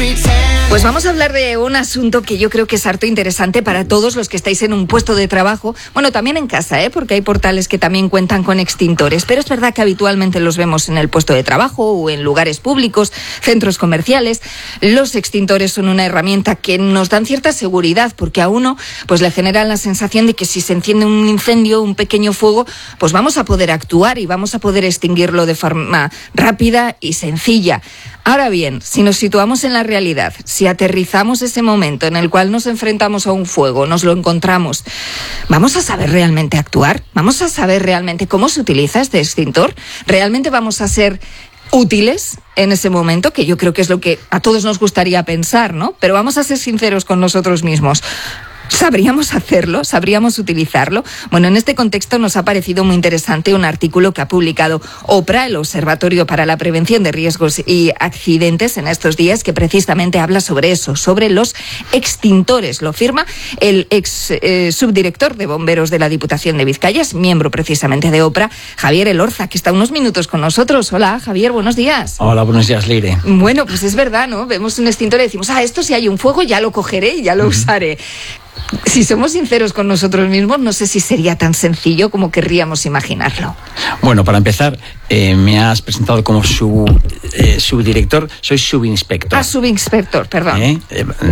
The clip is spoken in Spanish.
Pues vamos a hablar de un asunto que yo creo que es harto interesante para todos los que estáis en un puesto de trabajo. Bueno, también en casa, porque hay portales que también cuentan con extintores. Pero es verdad que habitualmente los vemos en el puesto de trabajo o en lugares públicos, centros comerciales. Los extintores son una herramienta que nos dan cierta seguridad, porque a uno pues le generan la sensación de que si se enciende un incendio, un pequeño fuego, pues vamos a poder actuar y vamos a poder extinguirlo de forma rápida y sencilla. Ahora bien, si nos situamos en la realidad, si aterrizamos ese momento en el cual nos enfrentamos a un fuego, nos lo encontramos, ¿vamos a saber realmente actuar? ¿Vamos a saber realmente cómo se utiliza este extintor? ¿Realmente vamos a ser útiles en ese momento? Que yo creo que es lo que a todos nos gustaría pensar, ¿no? Pero vamos a ser sinceros con nosotros mismos. ¿Sabríamos hacerlo? ¿Sabríamos utilizarlo? Bueno, en este contexto nos ha parecido muy interesante un artículo que ha publicado OPRA, el Observatorio para la Prevención de Riesgos y Accidentes, en estos días, que precisamente habla sobre eso, sobre los extintores. Lo firma el ex subdirector de bomberos de la Diputación de Vizcaya, miembro precisamente de OPRA, Javier Elorza, que está unos minutos con nosotros. Hola, Javier, buenos días. Hola, buenos días, Leire. Bueno, pues es verdad, ¿no? Vemos un extintor y decimos, esto si hay un fuego ya lo cogeré y ya lo usaré. Si somos sinceros con nosotros mismos, no sé si sería tan sencillo como querríamos imaginarlo. Bueno, para empezar, me has presentado como subdirector, soy subinspector. Subinspector, perdón.